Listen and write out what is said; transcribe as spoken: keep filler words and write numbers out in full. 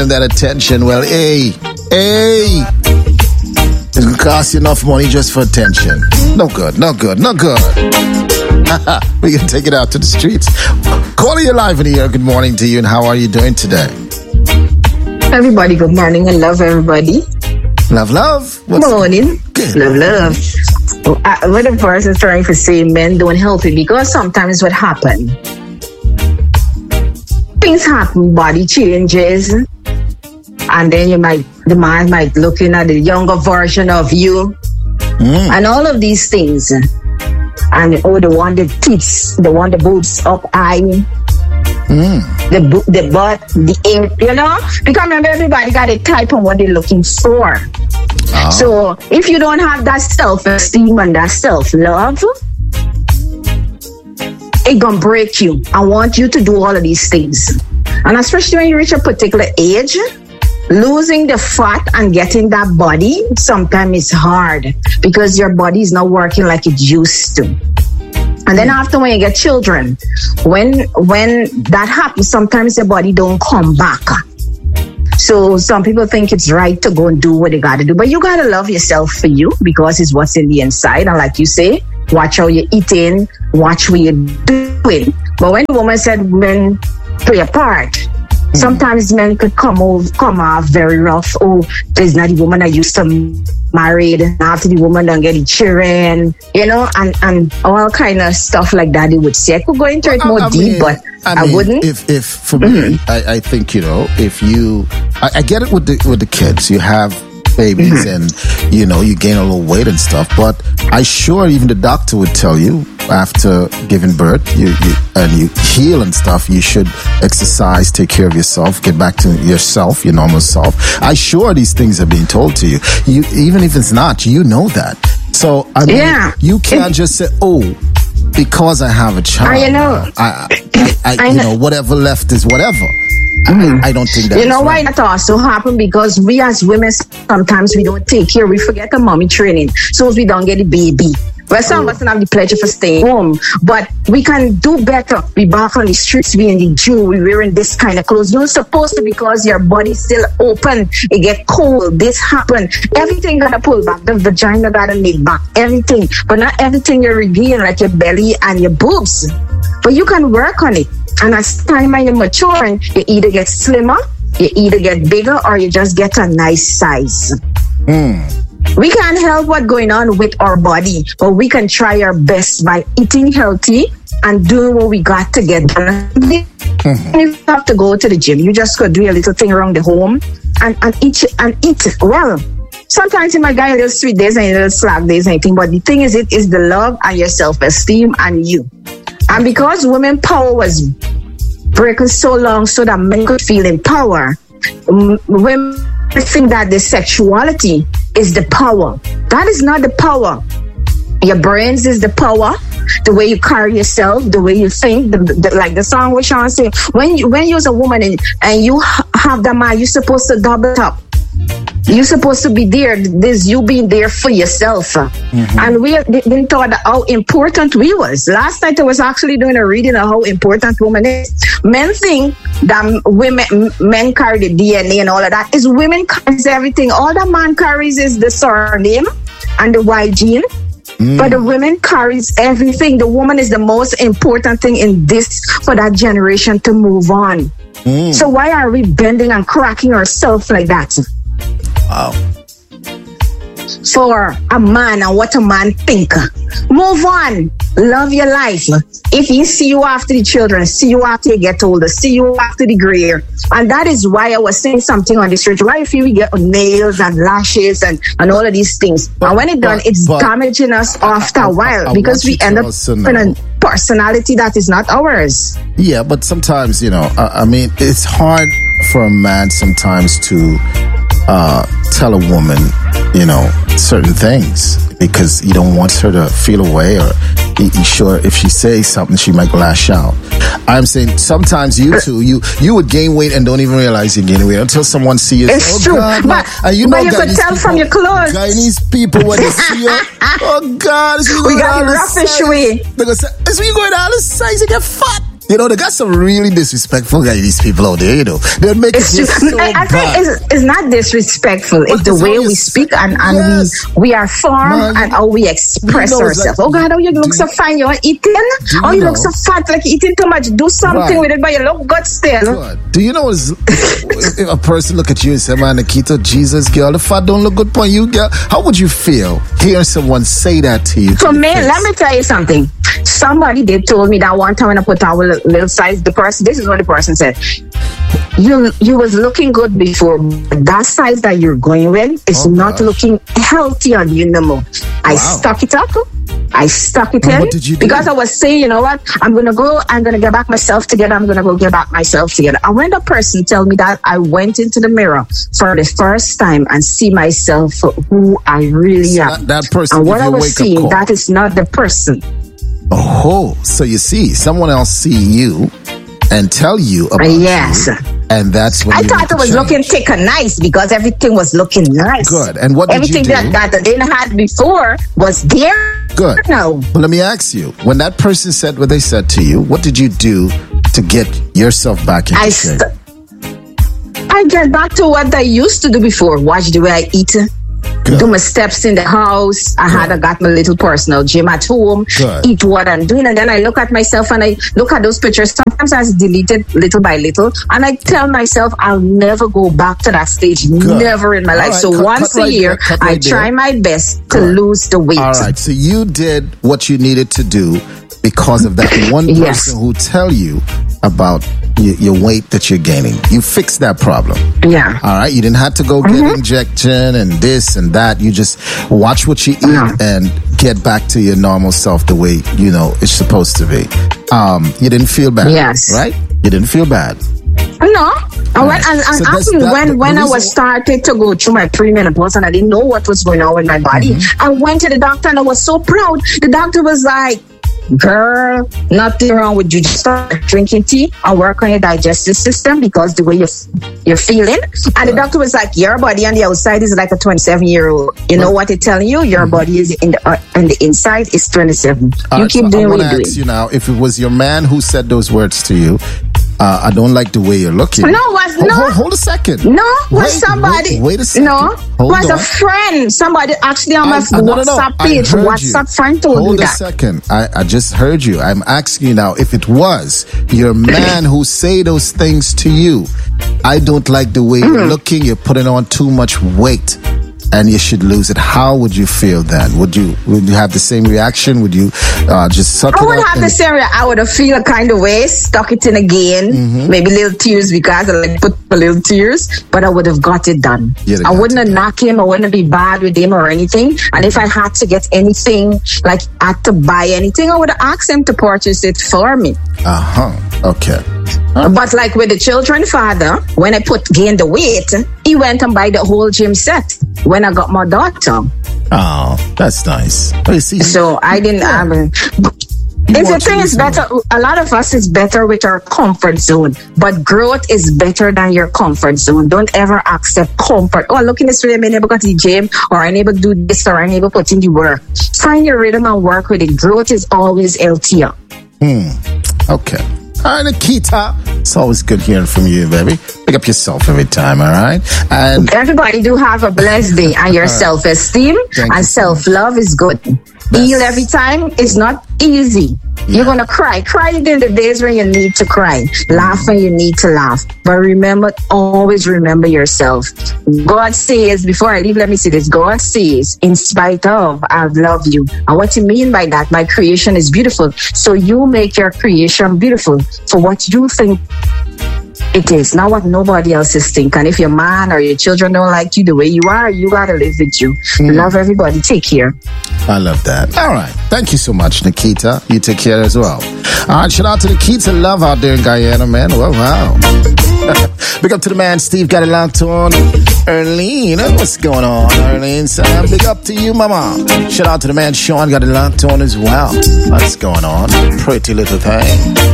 that attention. Well, hey, hey, it's gonna cost you enough money just for attention. No good, no good, no good. We can take it out to the streets. Calling you live in the air. Good morning to you, and how are you doing today? Everybody, good morning. I love everybody. Love, love. What's morning. Good. Love, love. Uh, what the person is trying to say, men don't help it, because sometimes what happen, things happen, body changes, and then you might, the man might looking at the younger version of you, mm. and all of these things. And oh, the one the tits, the one the boobs up high, mm. the bo- the butt, the air, you know? Because remember, everybody got a type of what they're looking for. Oh. So if you don't have that self-esteem and that self-love, it gonna break you. I want you to do all of these things. And especially when you reach a particular age, losing the fat and getting that body sometimes is hard because your body is not working like it used to. And then after, when you get children, when when that happens, sometimes the body don't come back. So some people think it's right to go and do what they got to do. But you got to love yourself for you, because it's what's in the inside. And like you say, watch how you're eating, watch what you're doing. But when the woman said men play a part, mm. sometimes men could come off, come off very rough. Oh, there's not the woman I used to married. After the woman don't get the children, you know, and, and all kind of stuff like that. They would say, I could go into it more I, I deep, mean, but I, I mean, wouldn't. If, if for mm-hmm. me, I, I think, you know, if you, I, I get it with the with the kids. You have babies mm-hmm. and, you know, you gain a little weight and stuff. But I sure even the doctor would tell you after giving birth you, you and you heal and stuff, you should exercise, take care of yourself, get back to yourself, your normal self. I sure these things are being told to you. You even if it's not, you know that. So I mean, yeah. you can't just say, oh, because I have a child, I, you know, I, I, I, I you know, whatever left is whatever. Mm. I, I don't think that. You know why right. that also happen? Because we as women, sometimes we don't take care. We forget the mommy training. So we don't get the baby. Well, some oh. of us don't have the pleasure for staying home. But we can do better. We back on the streets, we in the gym, we wearing this kind of clothes. You're supposed to, because your body's still open. It get cold. This happen. Everything gotta pull back. The vagina gotta make back. Everything. But not everything you're revealing, like your belly and your boobs. But you can work on it. And as time when you're maturing, you either get slimmer, you either get bigger, or you just get a nice size. Mm. We can't help what's going on with our body, but we can try our best by eating healthy and doing what we got to get done. Mm-hmm. You have to go to the gym. You just go do a little thing around the home and, and eat and eat well. Sometimes you might get a little sweet days and a little slack days and anything, but the thing is, it is the love and your self-esteem and you. And because women power was breaking so long so that men could feel in power, women think that the sexuality is the power. That is not the power. Your brains is the power. The way you carry yourself, the way you think, the, the, like the song was Sean saying, when you, when you're a woman and, and you ha- have the man, you're supposed to double up. You're supposed to be there. This you being there for yourself. Mm-hmm. And we didn't thought how important we was. Last night I was actually doing a reading of how important women is. Men think that women, men carry the D N A and all of that. Is women carries everything. All that man carries is the surname and the Y gene. Mm. But the women carries everything. The woman is the most important thing in this for that generation to move on. Mm. So why are we bending and cracking ourselves like that? Wow. For a man and what a man think. Move on. Love your life. If he see you after the children, see you after you get older, see you after the gray hair. And that is why I was saying something on the street. Why if you get nails and lashes and, and all of these things. But, and when it's done, it's but, damaging us after a while I, I because we end up in a personality that is not ours. Yeah, but sometimes, you know, I, I mean, it's hard for a man sometimes to uh, tell a woman, you know, certain things because you don't want her to feel away, or you sure if she says something she might lash out. I'm saying sometimes you too, you you would gain weight and don't even realize you're gaining weight until someone sees you. It's oh, true, God, but, and you, but know you could tell people, from your clothes. Guyanese people when they see you, oh God, we got the roughish way. They're gonna say, "Is we going out of size? You get fat." You know, they got some really disrespectful guys, these people out there, you know. They'll make it's it just, so I, I think it's, it's not disrespectful. It's the way we speak and, and yes. we we are formed and how we express you know, ourselves. Like, oh God, how you look so fine, you're eating? Oh, you, you know? look so fat, like eating too much. Do something right. with it, but you look good still. Good. Do you know if, if a person look at you and say, man, Nikita, Jesus, girl, the fat don't look good for you, girl. How would you feel hearing someone say that to you? For me, let me tell you something. Somebody did told me that one time when I put on a little size, the person, this is what the person said. You you was looking good before, but that size that you're going with is oh, not gosh. looking healthy on you no more. I wow. stuck it up. I stuck it and in what did you do? Because I was saying, you know what, I'm going to go, I'm going to get back myself together. I'm going to go get back myself together. And when the person told me that, I went into the mirror for the first time and see myself for who I really so am. That, that person, and what I was seeing, that is not the person. Oh, so you see, someone else see you and tell you about yes. you, and that's when I you thought it was change. looking thick and nice because everything was looking nice. Good. And what did everything you do? that that they had before was there. Good. No. Well, let me ask you: when that person said what they said to you, what did you do to get yourself back into I shape? St- I get back to what I used to do before. Watch the way I eat. Good. Do my steps in the house. I Good. had I got my little personal gym at home. Good. Eat what I'm doing, and then I look at myself and I look at those pictures. Sometimes I delete it little by little, and I tell myself I'll never go back to that stage. Good. Never in my All life. Right. So cut, once cut a right year, right I try there. my best to Good. lose the weight. All right. So you did what you needed to do because of that one person yes. who tell you about your, your weight that you're gaining. You fixed that problem. Yeah. All right. You didn't have to go get mm-hmm. injection and this and that. You just watch what you eat yeah. and get back to your normal self the way, you know, it's supposed to be. Um, you didn't feel bad. Yes. Right? You didn't feel bad. No. I went, and, and so actually, that, when, when I was started to go through my premenopause and I didn't know what was going on with my body, mm-hmm. I went to the doctor and I was so proud. The doctor was like, girl, nothing wrong with you. Just start drinking tea and work on your digestive system because the way you're, you're feeling. And right. the doctor was like, your body on the outside is like a twenty-seven-year-old. You know what they're telling you? Your mm-hmm. body is in the uh, on the inside is twenty-seven. All you right, keep so doing what you're doing. I ask you now, if it was your man who said those words to you, Uh, I don't like the way you're looking. No, was hold, no. Hold, hold a second. No, was wait, somebody. Wait, wait a second. No, hold was on. a friend. Somebody actually on my I, I, no, WhatsApp no, no. page. WhatsApp you. friend told hold me that. Hold a second. I, I just heard you. I'm asking you now if it was your man who say those things to you. I don't like the way you're mm-hmm. looking. You're putting on too much weight. And you should lose it. How would you feel then? Would you would you have the same reaction? Would you uh, just suck I it would up have and... the same reaction. I would have feel a kind of way, stuck it in again, mm-hmm. maybe little tears because I like put a little tears, but I would have got it done. I wouldn't have knocked him. I wouldn't be bad with him or anything. And if I had to get anything, like I had to buy anything, I would have asked him to purchase it for me. Uh huh. Okay. Huh? But like with the children father, when I put gain the weight, he went and buy the whole gym set when I got my daughter. Oh, that's nice. Oh, you see, so I didn't yeah. have it. If the thing is better, a lot of us is better with our comfort zone, but growth is better than your comfort zone. Don't ever accept comfort. Oh, look in this way, I'm able to go to the gym, or I'm able to do this, or I'm able to put in the work. Find your rhythm and work with it. Growth is always healthier. Hmm. Okay. All right, Nikita. It's always good hearing from you, baby. Pick up yourself every time, all right? And everybody do have a blessed day, and your right. self-esteem Thank and self-love is good. Yes. Heal every time is not easy. Yeah. You're going to cry. Cry in the days when you need to cry. Laugh when you need to laugh. But remember, always remember yourself. God says, before I leave, let me say this. God says, in spite of, I love you. And what you mean by that? My creation is beautiful. So you make your creation beautiful for what you think it is, not what nobody else is thinking. If your man or your children don't like you the way you are, you gotta live with you. Mm. Love everybody. Take care. I love that. All right. Thank you so much, Nikita. You take care as well. All right. Shout out to Nikita Love out there in Guyana, man. Wow, wow. Big up to the man, Steve. Got it locked on. Erlene. What's going on, Erlene? Sam, big up to you, mama. Shout out to the man, Sean. Got it locked on as well. What's going on? Pretty little thing.